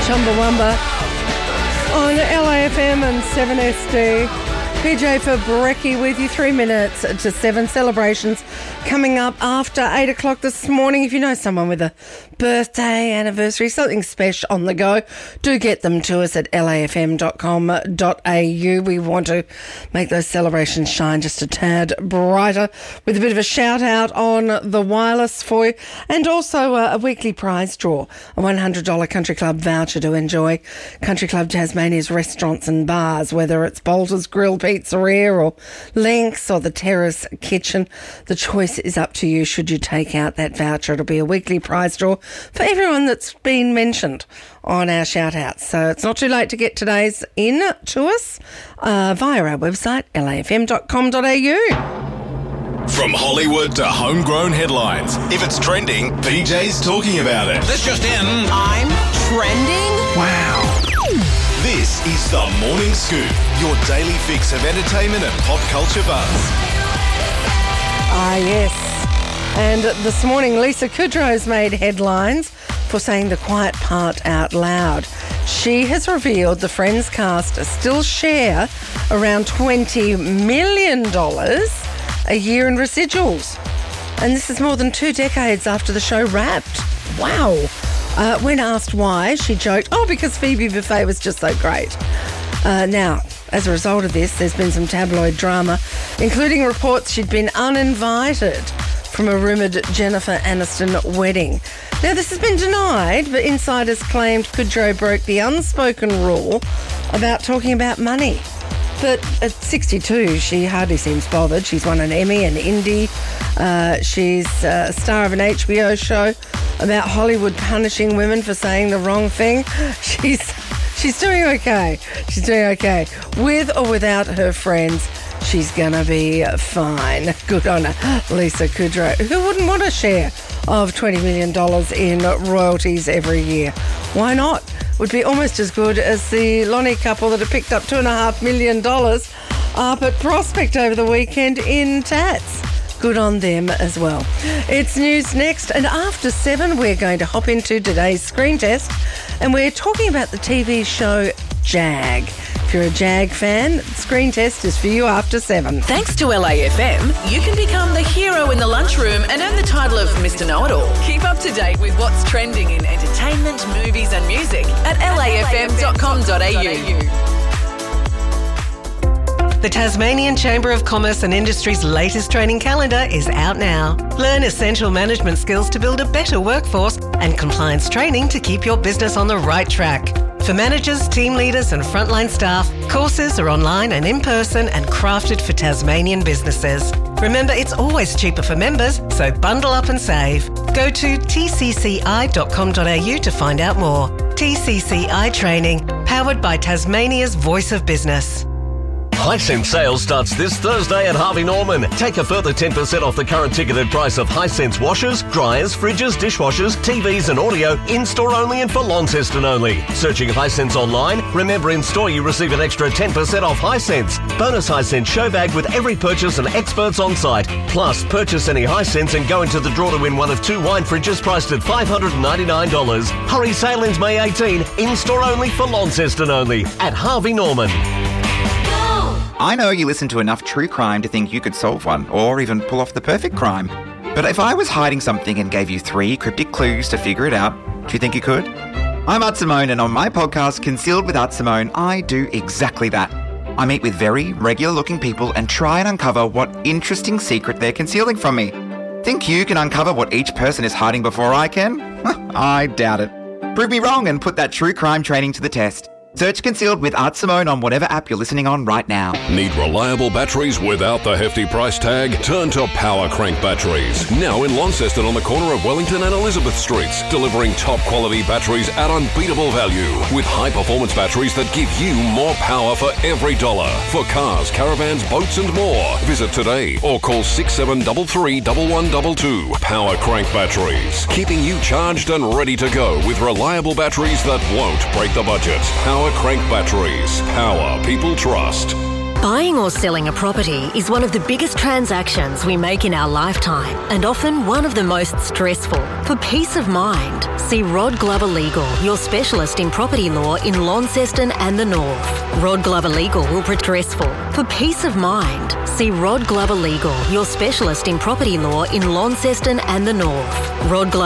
Chumbawamba on LAFM and 7SD. PJ for Brekkie with you. 3 minutes to 7. Celebrations coming up after 8 o'clock this morning. If you know someone with a birthday, anniversary, something special on the go, do get them to us at lafm.com.au. We want to make those celebrations shine just a tad brighter with a bit of a shout out on the wireless for you, and also a weekly prize draw, a $100 Country Club voucher to enjoy Country Club Tasmania's restaurants and bars, whether it's Bolter's Grill Pizzeria or Lynx or the Terrace Kitchen. The choice is up to you should you take out that voucher. It'll be a weekly prize draw for everyone that's been mentioned on our shout-outs. So it's not too late to get today's in to us via our website, lafm.com.au. From Hollywood to homegrown headlines, if it's trending, PJ's talking about it. This just in. I'm trending? Wow. This is The Morning Scoop, your daily fix of entertainment and pop culture buzz. Ah, yes. And this morning, Lisa Kudrow's made headlines for saying the quiet part out loud. She has revealed the Friends cast still share around $20 million a year in residuals. And this is more than 2 decades after the show wrapped. Wow. When asked why, she joked, because Phoebe Buffay was just so great. Now, as a result of this, there's been some tabloid drama, including reports she'd been uninvited from a rumoured Jennifer Aniston wedding. Now, this has been denied, but insiders claimed Kudrow broke the unspoken rule about talking about money. But at 62, she hardly seems bothered. She's won an Emmy, an Indie. She's a star of an HBO show about Hollywood punishing women for saying the wrong thing. She's doing okay. She's doing okay. With or without her friends, she's gonna be fine. Good on her, Lisa Kudrow. Who wouldn't want a share of $20 million in royalties every year? Why not? Would be almost as good as the Lonnie couple that have picked up $2.5 million up at Prospect over the weekend in Tats. Good on them as well. It's news next, and after 7 we're going to hop into today's screen test, and we're talking about the TV show Jag. If you're a Jag fan, screen test is for you after 7. Thanks to LAFM, you can become the hero in the lunchroom and earn the title of Mr. Know-It-All. Keep up to date with what's trending in entertainment, movies and music at lafm.com.au. The Tasmanian Chamber of Commerce and Industry's latest training calendar is out now. Learn essential management skills to build a better workforce and compliance training to keep your business on the right track. For managers, team leaders and frontline staff, courses are online and in person and crafted for Tasmanian businesses. Remember, it's always cheaper for members, so bundle up and save. Go to tcci.com.au to find out more. TCCI Training, powered by Tasmania's Voice of Business. Hisense sales starts this Thursday at Harvey Norman. Take a further 10% off the current ticketed price of Hisense washers, dryers, fridges, dishwashers, TVs and audio, in-store only and for Launceston only. Searching Hisense online, remember in-store you receive an extra 10% off Hisense. Bonus Hisense show bag with every purchase and experts on site. Plus, purchase any Hisense and go into the draw to win one of 2 wine fridges priced at $599. Hurry, sale ends May 18. In-store only for Launceston only at Harvey Norman. I know you listen to enough true crime to think you could solve one, or even pull off the perfect crime. But if I was hiding something and gave you 3 cryptic clues to figure it out, do you think you could? I'm Art Simone, and on my podcast, Concealed with Art Simone, I do exactly that. I meet with very regular-looking people and try and uncover what interesting secret they're concealing from me. Think you can uncover what each person is hiding before I can? I doubt it. Prove me wrong and put that true crime training to the test. Search Concealed with Art Simone on whatever app you're listening on right now. Need reliable batteries without the hefty price tag? Turn to Power Crank Batteries. Now in Launceston on the corner of Wellington and Elizabeth Streets. Delivering top quality batteries at unbeatable value. With high performance batteries that give you more power for every dollar. For cars, caravans, boats and more. Visit today or call 6733 1122. Power Crank Batteries. Keeping you charged and ready to go with reliable batteries that won't break the budget. Power Crank Batteries. Power people trust. Buying or selling a property is one of the biggest transactions we make in our lifetime and often one of the most stressful. For peace of mind, see Rod Glover Legal, your specialist in property law in Launceston and the North. Rod Glover Legal will protect stressful. For peace of mind, see Rod Glover Legal, your specialist in property law in Launceston and the North. Rod Glover